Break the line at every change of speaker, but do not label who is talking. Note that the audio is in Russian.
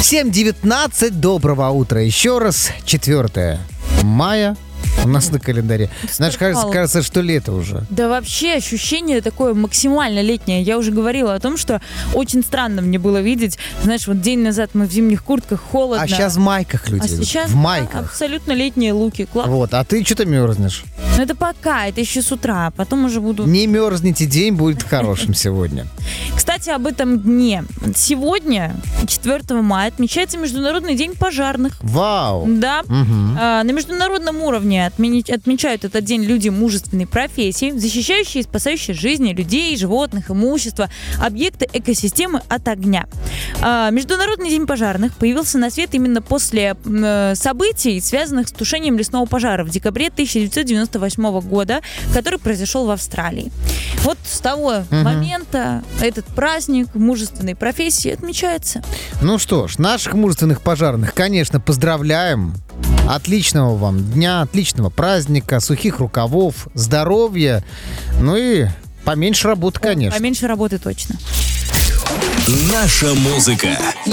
7:19, доброго утра. Еще раз, 4 мая у нас на календаре. Знаешь, кажется, что лето уже.
Да вообще ощущение такое максимально летнее. Я уже говорила о том, что очень странно мне было видеть. Знаешь, вот день назад мы в зимних куртках, холодно.
А сейчас в майках люди идут.
Сейчас
в майках.
абсолютно летние луки.
Вот, а ты что-то мерзнешь.
Но это пока, это еще с утра. Потом уже буду...
Не мерзните, день будет хорошим сегодня.
Кстати, об этом дне. Сегодня, 4 мая, отмечается Международный день пожарных.
Вау!
Да. На международном уровне отмечают этот день люди мужественной профессии, защищающие и спасающие жизни людей, животных, имущества, объекты экосистемы от огня. Международный день пожарных появился на свет именно после событий, связанных с тушением лесного пожара в декабре 1998 года, который произошел в Австралии. Вот с того момента этот праздник мужественной профессии отмечается.
Ну что ж, наших мужественных пожарных, конечно, поздравляем. Отличного вам дня, отличного праздника, сухих рукавов, здоровья, ну и поменьше работы, конечно.
Поменьше работы точно.
Наша музыка.